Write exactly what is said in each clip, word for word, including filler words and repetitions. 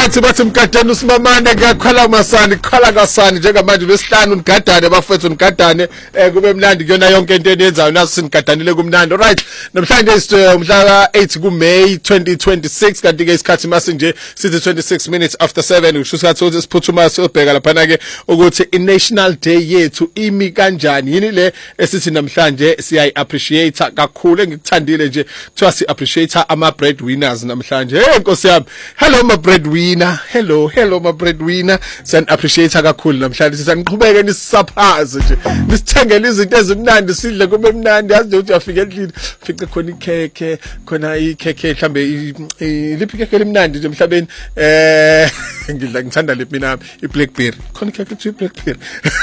Alright, bathi mgadane usimamane ngakhala masani khala kasani njengamanje lesihlanu unigadane bafethu unigadane eh kube mnandi kuyona yonke into eniyenzayo naso sinigadanile kumnandi. Alright, namhlanje umhla ka eight ku May twenty twenty-six kanti ke isikhathi mase nje sithi twenty-six minutes after seven usho ukuthi ukuthi siphuthuma siyobheka lapha ke ukuthi i-National Day yethu imi kanjani yini le esithi namhlanje siyayi appreciate kakhulu engikuthandile nje kuthiwa si appreciate ama breadwinners namhlanje. Hey Nkosi yami, hello my breadwinner, hello hello my breadwinner, sen appreciate kakhulu namhlanje sisaniqhubeke nisaphaze nje nisithengele izinto ezimnandi sidle kube mnandi yazi nje ukuthi uyafika endlini fice khona ikhekhe khona ikhekhe mhlambe liphi ikhekhe limnandi nje emhlabeni eh ngidla ngithanda liphi mina i-blackberry khona ikhekhe ethi i-blackberry.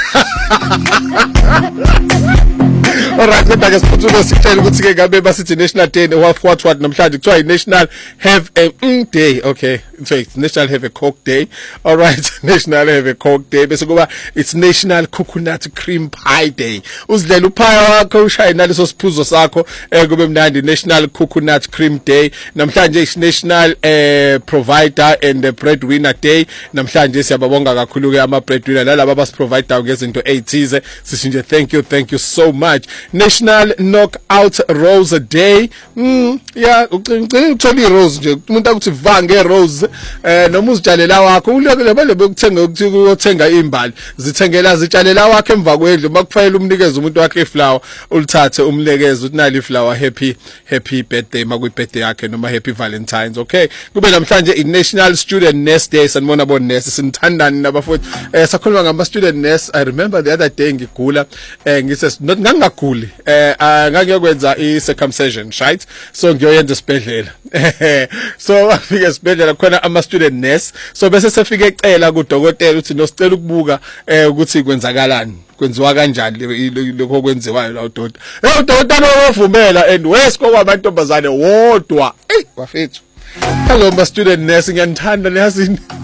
Alright, kodwa ke siphuthule sitshela ukuthi ke ngabe basithi National Day what what what namhlanje kuthiwa i-National Have a mm, Day. Okay, so it's National Have a Coke Day. Alright, National Have a Coke Day bese kuba it's National Coconut Cream Pie Day. Uzidlela uphaya wakho ushaye naleso siphuzo sakho eh kube mnandi. National Coconut Cream Day namhlanje is National eh Provider and the Breadwinner Day. Namhlanje siyababonga kakhulu ke ama breadwinner nalabo abasiprovide ngezinto ezithize sishinje thank you thank you so much. National Knockout Rose Day. Mm, yeah, ucela uthola irose nje umuntu akuthi vange rose eh noma uzitshalela wakho uleke bale bekuthenga ukuthi uyothenga imbali zithengela zitshalela wakho emva kwendlu bakufayela umnikeze umuntu wakhe iflower ulithathe umlekeze uthi nali iflower happy happy birthday makuyi birthday yakhe noma happy valentines. Okay, kube namhlanje i National Student Nurse Day sanibona bona nurse sinithandani nabafowethu eh sakhuluma ngama student nurse. I remember the other day ngigula eh ngise not ngangaguli eh ngakuyokwenza i circumcision right, so ngiyoyenza esibhedlela so afike esibhedlela khona ama student nurse so bese sefike ecela ku dokotela uthi nosicela ukubuka eh ukuthi kwenzakalani kwenziwa kanjani lokho kwenziwayo la udokotela eh udokotela wovumela and wesko kwabantombazane wodwa eh wafethu. Hello my student nurse ngiyanithanda niyazini